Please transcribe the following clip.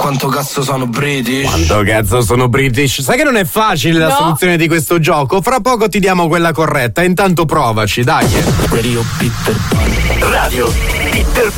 Quanto cazzo sono British? Quanto cazzo sono British? Sai che non è facile la soluzione di questo gioco? Fra poco ti diamo quella corretta, intanto provaci, dai. Radio Peter Pan. Radio Peter